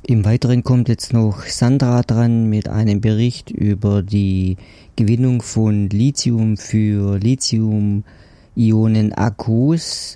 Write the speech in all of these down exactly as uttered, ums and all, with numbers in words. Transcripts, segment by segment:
Im Weiteren kommt jetzt noch Sandra dran mit einem Bericht über die Gewinnung von Lithium für Lithium-Ionen-Akkus,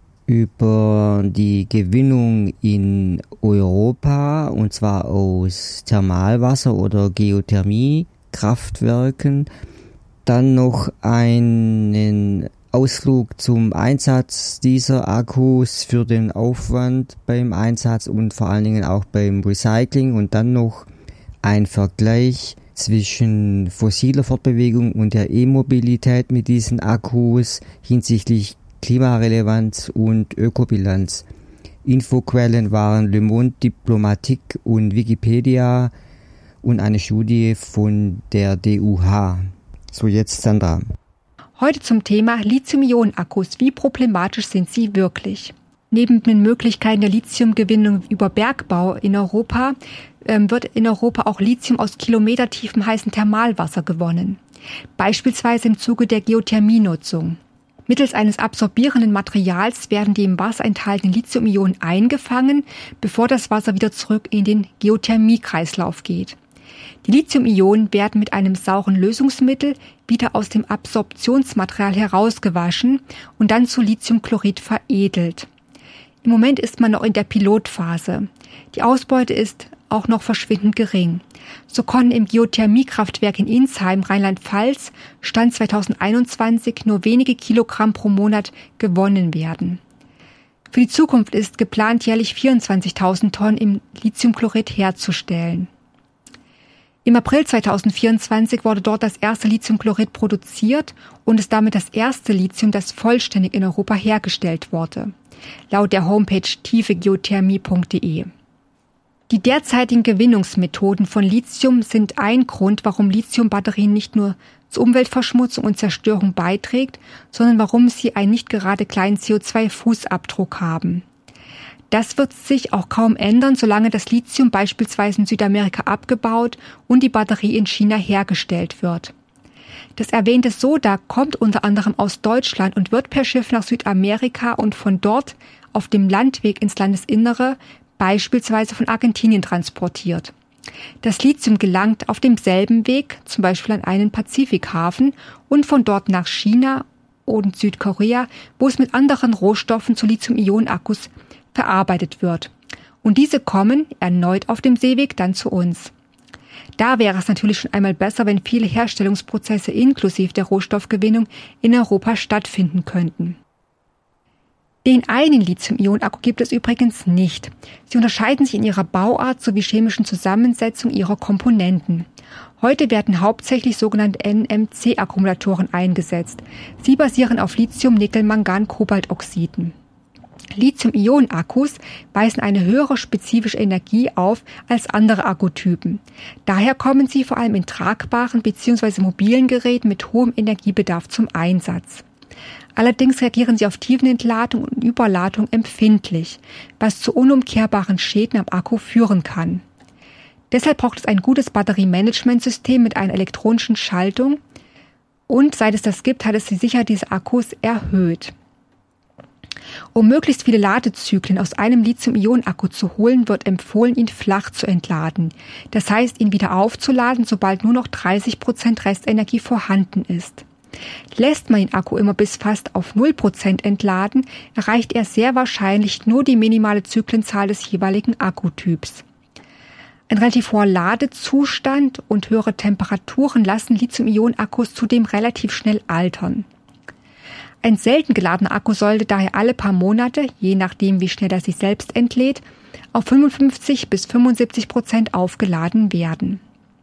über die Gewinnung in Europa, und zwar aus Thermalwasser oder Geothermiekraftwerken. Dann noch einen Ausflug zum Einsatz dieser Akkus für den Aufwand beim Einsatz und vor allen Dingen auch beim Recycling, und dann noch ein Vergleich zwischen fossiler Fortbewegung und der E-Mobilität mit diesen Akkus hinsichtlich Klimarelevanz und Ökobilanz. Infoquellen waren Le Monde Diplomatique und Wikipedia und eine Studie von der D U H. So, jetzt Sandra. Heute zum Thema Lithium-Ionen-Akkus. Wie problematisch sind sie wirklich? Neben den Möglichkeiten der Lithiumgewinnung über Bergbau in Europa ähm, wird in Europa auch Lithium aus kilometertiefem heißen Thermalwasser gewonnen. Beispielsweise im Zuge der Geothermienutzung. Mittels eines absorbierenden Materials werden die im Wasser enthaltenen Lithium-Ionen eingefangen, bevor das Wasser wieder zurück in den Geothermiekreislauf geht. Die Lithium-Ionen werden mit einem sauren Lösungsmittel wieder aus dem Absorptionsmaterial herausgewaschen und dann zu Lithiumchlorid veredelt. Im Moment ist man noch in der Pilotphase. Die Ausbeute ist auch noch verschwindend gering. So konnten im Geothermiekraftwerk in Insheim, Rheinland-Pfalz, Stand zweitausendeinundzwanzig nur wenige Kilogramm pro Monat gewonnen werden. Für die Zukunft ist geplant, jährlich vierundzwanzigtausend Tonnen im Lithiumchlorid herzustellen. Im April zweitausendvierundzwanzig wurde dort das erste Lithiumchlorid produziert und ist damit das erste Lithium, das vollständig in Europa hergestellt wurde, laut der Homepage tiefegeothermie punkt de. Die derzeitigen Gewinnungsmethoden von Lithium sind ein Grund, warum Lithiumbatterien nicht nur zur Umweltverschmutzung und Zerstörung beiträgt, sondern warum sie einen nicht gerade kleinen C O zwei Fußabdruck haben. Das wird sich auch kaum ändern, solange das Lithium beispielsweise in Südamerika abgebaut und die Batterie in China hergestellt wird. Das erwähnte Soda kommt unter anderem aus Deutschland und wird per Schiff nach Südamerika und von dort auf dem Landweg ins Landesinnere, beispielsweise von Argentinien, transportiert. Das Lithium gelangt auf demselben Weg, zum Beispiel an einen Pazifikhafen, und von dort nach China und Südkorea, wo es mit anderen Rohstoffen zu Lithium-Ionen-Akkus verarbeitet wird. Und diese kommen erneut auf dem Seeweg dann zu uns. Da wäre es natürlich schon einmal besser, wenn viele Herstellungsprozesse inklusive der Rohstoffgewinnung in Europa stattfinden könnten. Den einen Lithium-Ionen-Akku gibt es übrigens nicht. Sie unterscheiden sich in ihrer Bauart sowie chemischen Zusammensetzung ihrer Komponenten. Heute werden hauptsächlich sogenannte N M C-Akkumulatoren eingesetzt. Sie basieren auf Lithium-Nickel-Mangan-Kobaltoxiden. Lithium-Ionen-Akkus weisen eine höhere spezifische Energie auf als andere Akkutypen. Daher kommen sie vor allem in tragbaren bzw. mobilen Geräten mit hohem Energiebedarf zum Einsatz. Allerdings reagieren sie auf Tiefenentladung und Überladung empfindlich, was zu unumkehrbaren Schäden am Akku führen kann. Deshalb braucht es ein gutes Batteriemanagementsystem mit einer elektronischen Schaltung, und seit es das gibt, hat es die Sicherheit dieses Akkus erhöht. Um möglichst viele Ladezyklen aus einem Lithium-Ionen-Akku zu holen, wird empfohlen, ihn flach zu entladen. Das heißt, ihn wieder aufzuladen, sobald nur noch dreißig Prozent Restenergie vorhanden ist. Lässt man den Akku immer bis fast auf null Prozent entladen, erreicht er sehr wahrscheinlich nur die minimale Zyklenzahl des jeweiligen Akkutyps. Ein relativ hoher Ladezustand und höhere Temperaturen lassen Lithium-Ionen-Akkus zudem relativ schnell altern. Ein selten geladener Akku sollte daher alle paar Monate, je nachdem wie schnell er sich selbst entlädt, auf fünfundfünfzig bis fünfundsiebzig Prozent aufgeladen werden.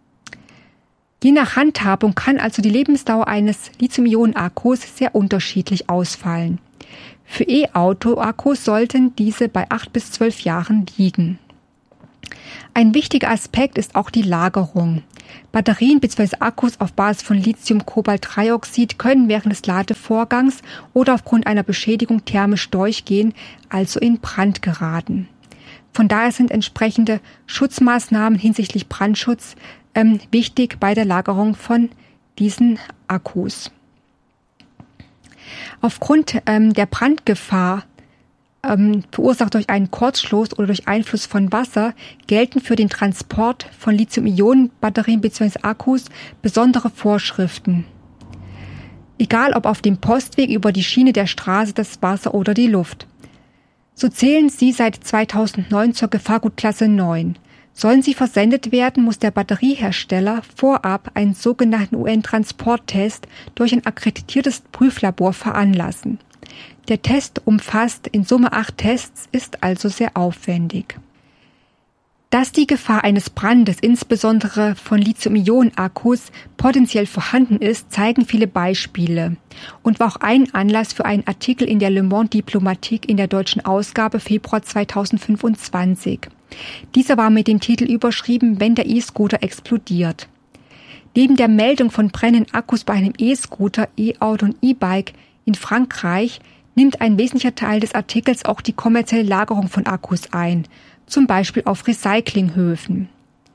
Je nach Handhabung kann also die Lebensdauer eines Lithium-Ionen-Akkus sehr unterschiedlich ausfallen. Für E-Auto-Akkus sollten diese bei acht bis zwölf Jahren liegen. Ein wichtiger Aspekt ist auch die Lagerung. Batterien bzw. Akkus auf Basis von Lithium-Cobalt-drei-Oxid können während des Ladevorgangs oder aufgrund einer Beschädigung thermisch durchgehen, also in Brand geraten. Von daher sind entsprechende Schutzmaßnahmen hinsichtlich Brandschutz ähm, wichtig bei der Lagerung von diesen Akkus. Aufgrund ähm, der Brandgefahr ähm, verursacht durch einen Kurzschluss oder durch Einfluss von Wasser, gelten für den Transport von Lithium-Ionen-Batterien bzw. Akkus besondere Vorschriften. Egal ob auf dem Postweg, über die Schiene der Straße, das Wasser oder die Luft. So zählen sie seit zweitausendneun zur Gefahrgutklasse neun. Sollen sie versendet werden, muss der Batteriehersteller vorab einen sogenannten U N-Transporttest durch ein akkreditiertes Prüflabor veranlassen. Der Test umfasst in Summe acht Tests, ist also sehr aufwendig. Dass die Gefahr eines Brandes, insbesondere von Lithium-Ionen-Akkus, potenziell vorhanden ist, zeigen viele Beispiele und war auch ein Anlass für einen Artikel in der Le Monde Diplomatique in der deutschen Ausgabe Februar zweitausendfünfundzwanzig. Dieser war mit dem Titel überschrieben, wenn der E-Scooter explodiert. Neben der Meldung von brennenden Akkus bei einem E-Scooter, E-Auto und E-Bike in Frankreich nimmt ein wesentlicher Teil des Artikels auch die kommerzielle Lagerung von Akkus ein, zum Beispiel auf Recyclinghöfen.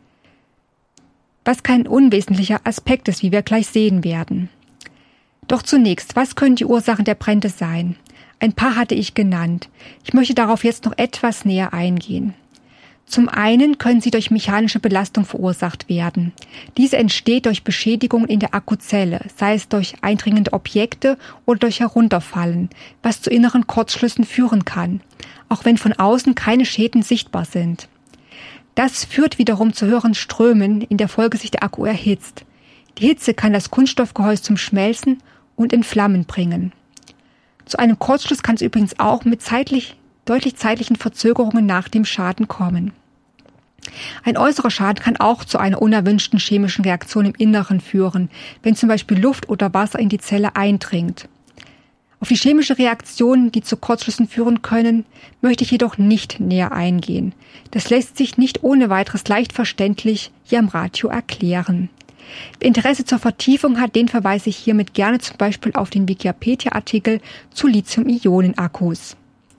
Was kein unwesentlicher Aspekt ist, wie wir gleich sehen werden. Doch zunächst, was können die Ursachen der Brände sein? Ein paar hatte ich genannt. Ich möchte darauf jetzt noch etwas näher eingehen. Zum einen können sie durch mechanische Belastung verursacht werden. Diese entsteht durch Beschädigungen in der Akkuzelle, sei es durch eindringende Objekte oder durch Herunterfallen, was zu inneren Kurzschlüssen führen kann, auch wenn von außen keine Schäden sichtbar sind. Das führt wiederum zu höheren Strömen, in der Folge sich der Akku erhitzt. Die Hitze kann das Kunststoffgehäuse zum Schmelzen und in Flammen bringen. Zu einem Kurzschluss kann es übrigens auch mit zeitlich, deutlich zeitlichen Verzögerungen nach dem Schaden kommen. Ein äußerer Schaden kann auch zu einer unerwünschten chemischen Reaktion im Inneren führen, wenn zum Beispiel Luft oder Wasser in die Zelle eindringt. Auf die chemische Reaktionen, die zu Kurzschlüssen führen können, möchte ich jedoch nicht näher eingehen. Das lässt sich nicht ohne weiteres leicht verständlich hier im Radio erklären. Wer Interesse zur Vertiefung hat, den verweise ich hiermit gerne zum Beispiel auf den Wikipedia-Artikel zu Lithium-Ionen-Akkus.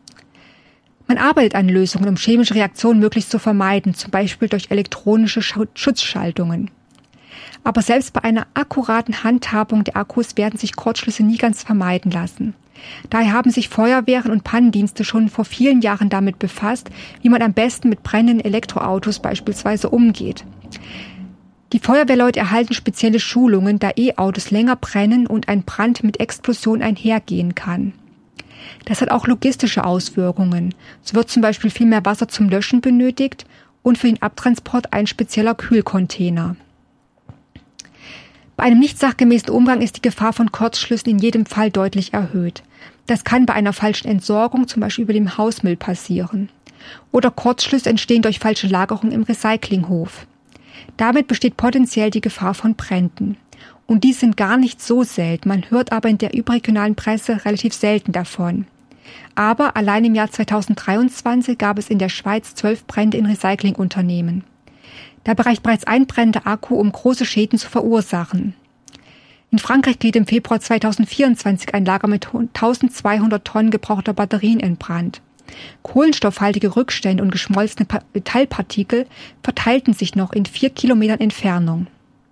Man arbeitet an Lösungen, um chemische Reaktionen möglichst zu vermeiden, zum Beispiel durch elektronische Schutzschaltungen. Aber selbst bei einer akkuraten Handhabung der Akkus werden sich Kurzschlüsse nie ganz vermeiden lassen. Daher haben sich Feuerwehren und Pannendienste schon vor vielen Jahren damit befasst, wie man am besten mit brennenden Elektroautos beispielsweise umgeht. Die Feuerwehrleute erhalten spezielle Schulungen, da E-Autos länger brennen und ein Brand mit Explosion einhergehen kann. Das hat auch logistische Auswirkungen. So wird zum Beispiel viel mehr Wasser zum Löschen benötigt und für den Abtransport ein spezieller Kühlcontainer. Bei einem nicht sachgemäßen Umgang ist die Gefahr von Kurzschlüssen in jedem Fall deutlich erhöht. Das kann bei einer falschen Entsorgung, zum Beispiel über dem Hausmüll, passieren. Oder Kurzschlüsse entstehen durch falsche Lagerung im Recyclinghof. Damit besteht potenziell die Gefahr von Bränden. Und die sind gar nicht so selten, man hört aber in der überregionalen Presse relativ selten davon. Aber allein im Jahr zweitausenddreiundzwanzig gab es in der Schweiz zwölf Brände in Recyclingunternehmen. Dabei reicht bereits ein brennender Akku, um große Schäden zu verursachen. In Frankreich geht im Februar zweitausendvierundzwanzig ein Lager mit eintausendzweihundert Tonnen gebrauchter Batterien in Brand. Kohlenstoffhaltige Rückstände und geschmolzene Metallpartikel verteilten sich noch in vier Kilometern Entfernung.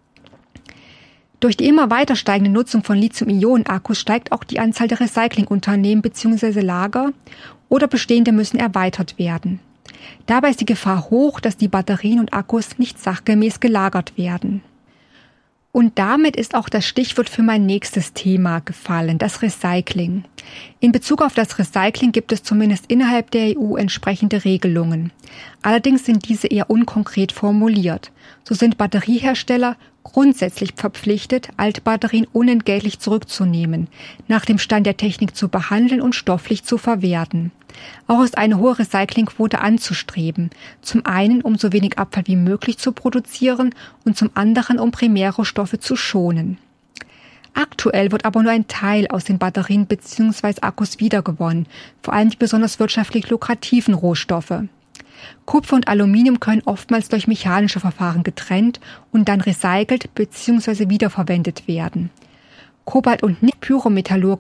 Durch die immer weiter steigende Nutzung von Lithium-Ionen-Akkus steigt auch die Anzahl der Recyclingunternehmen bzw. Lager oder bestehende müssen erweitert werden. Dabei ist die Gefahr hoch, dass die Batterien und Akkus nicht sachgemäß gelagert werden. Und damit ist auch das Stichwort für mein nächstes Thema gefallen, das Recycling. In Bezug auf das Recycling gibt es zumindest innerhalb der E U entsprechende Regelungen. Allerdings sind diese eher unkonkret formuliert. So sind Batteriehersteller grundsätzlich verpflichtet, Altbatterien unentgeltlich zurückzunehmen, nach dem Stand der Technik zu behandeln und stofflich zu verwerten. Auch ist eine hohe Recyclingquote anzustreben, zum einen um so wenig Abfall wie möglich zu produzieren und zum anderen um Primärrohstoffe zu schonen. Aktuell wird aber nur ein Teil aus den Batterien bzw. Akkus wiedergewonnen, vor allem die besonders wirtschaftlich lukrativen Rohstoffe. Kupfer und Aluminium können oftmals durch mechanische Verfahren getrennt und dann recycelt bzw. wiederverwendet werden. Kobalt und Nickel pyrometallurgisch